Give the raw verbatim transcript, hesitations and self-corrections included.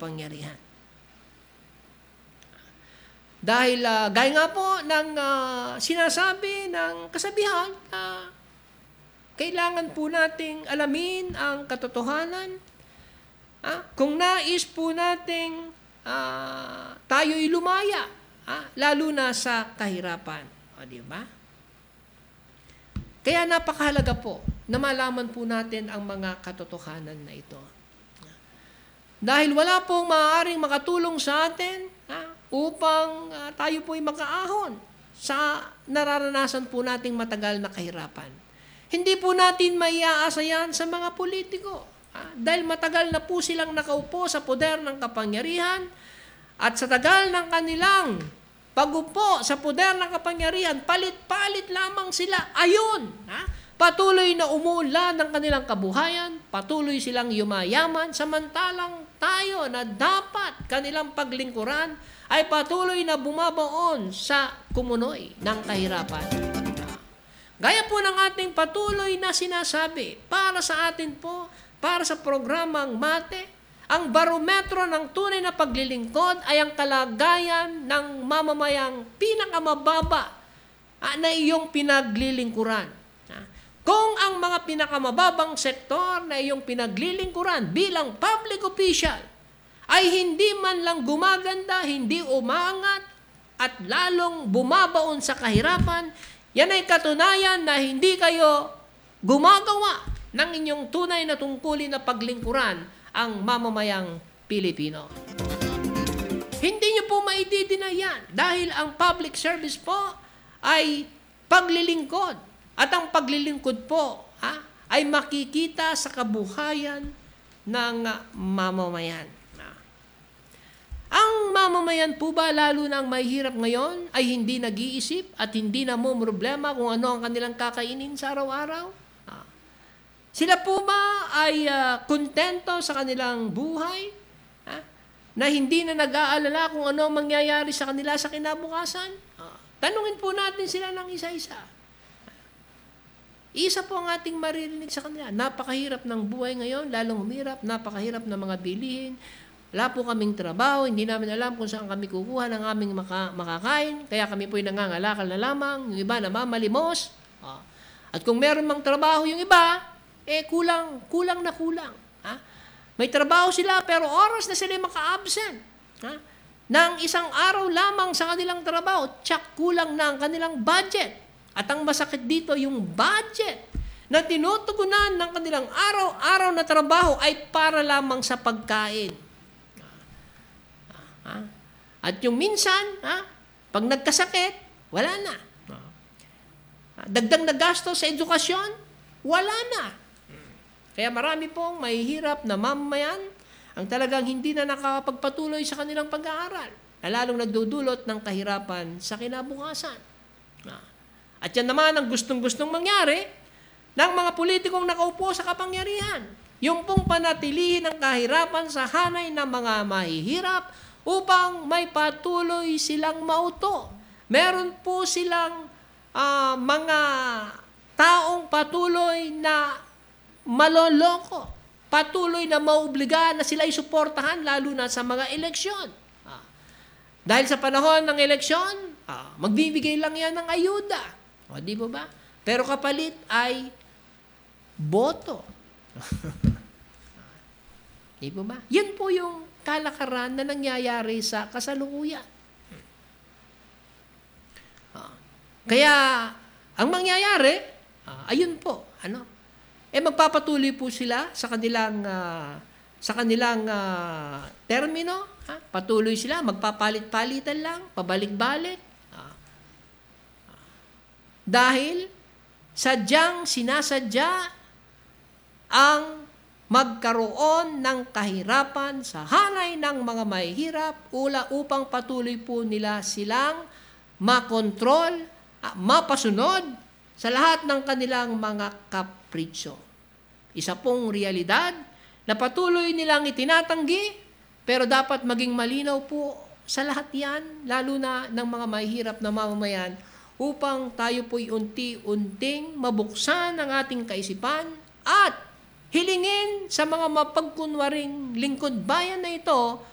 kapangyarihan. Dahil uh, gaya nga po ng uh, sinasabi ng kasabihan, uh, kailangan po nating alamin ang katotohanan. Uh, kung nais po nating uh, tayo'y lumaya, uh, lalo na sa kahirapan. O, di ba? Kaya napakahalaga po na malaman po natin ang mga katotohanan na ito. Dahil wala pong maaaring makatulong sa atin ha, upang uh, tayo po'y makaahon sa nararanasan po nating matagal na kahirapan. Hindi po natin maiaasa yan sa mga politiko. Ha, dahil matagal na po silang nakaupo sa poder ng kapangyarihan at sa tagal ng kanilang pag-upo sa poder ng kapangyarihan, palit-palit lamang sila. Ayun! Ha? Patuloy na umuunlad ng kanilang kabuhayan, patuloy silang yumayaman, samantalang tayo na dapat kanilang paglingkuran ay patuloy na bumabaon sa kumunoy ng kahirapan. Gaya po ng ating patuloy na sinasabi, para sa atin po, para sa programang MATE, ang barometro ng tunay na paglilingkod ay ang kalagayan ng mamamayang pinakamababa na iyong pinaglilingkuran. Kung ang mga pinakamababang sektor na iyong pinaglilingkuran bilang public official ay hindi man lang gumaganda, hindi umangat, at lalong bumabaon sa kahirapan, yan ay katunayan na hindi kayo gumagawa ng inyong tunay na tungkulin na paglingkuran ang mamamayang Pilipino. Hindi nyo po maididina yan dahil ang public service po ay paglilingkod. At ang paglilingkod po ha, ay makikita sa kabuhayan ng mamamayan. Ang mamamayan po ba, lalo na ang mahihirap ngayon, ay hindi nag-iisip at hindi na mo problema kung ano ang kanilang kakainin sa araw-araw? Sila po ba ay uh, kontento sa kanilang buhay? Ha? Na hindi na nag-aalala kung ano ang mangyayari sa kanila sa kinabukasan? Uh, tanungin po natin sila ng isa-isa. Isa po ang ating maririnig sa kanila. Napakahirap ng buhay ngayon, lalong humirap, napakahirap ng mga bilihin. Wala po kaming trabaho, hindi namin alam kung saan kami kukuha ng aming maka, makakain, kaya kami po'y nangangalakal na lamang, yung iba namamalimos. Oh. At kung meron mang trabaho yung iba, eh kulang, kulang na kulang. Ha? May trabaho sila, pero oras na sila maka-absent. Ha? Nang isang araw lamang sa kanilang trabaho, tsak kulang na ang kanilang budget. At ang masakit dito, yung budget na tinutugunan ng kanilang araw-araw na trabaho ay para lamang sa pagkain. At yung minsan, pag nagkasakit, wala na. Dagdag na gasto sa edukasyon, wala na. Kaya marami pong mahihirap na mamamayan ang talagang hindi na nakapagpatuloy sa kanilang pag-aaral, na lalong nagdudulot ng kahirapan sa kinabukasan. At yan naman ang gustong-gustong mangyari ng mga politikong nakaupo sa kapangyarihan. Yung pong panatilihin ng kahirapan sa hanay ng mga mahihirap upang may patuloy silang mauto. Meron po silang uh, mga taong patuloy na maloloko, patuloy na mauobliga na sila isuportahan lalo na sa mga eleksyon. Ah. Dahil sa panahon ng eleksyon, ah, magbibigay lang yan ng ayuda. O, di ba ba? Pero kapalit ay boto. Di ba ba? Yan po yung kalakaran na nangyayari sa kasalukuyan. Ah. Kaya, ang mangyayari, ah, ayun po, ano? Eh magpapatuloy po sila sa kanilang uh, sa kanilang uh, termino, ha? Patuloy sila, magpapalit-palitan lang, pabalik-balik. Dahil sadyang sinasadya ang magkaroon ng kahirapan sa hanay ng mga mahihirap ula upang patuloy po nila silang makontrol, mapasunod sa lahat ng kanilang mga kapritsyo. Isa pong realidad na patuloy nilang itinatanggi, pero dapat maging malinaw po sa lahat yan, lalo na ng mga mahihirap na mamamayan, upang tayo po'y unti-unting mabuksan ang ating kaisipan at hilingin sa mga mapagkunwaring lingkod bayan na ito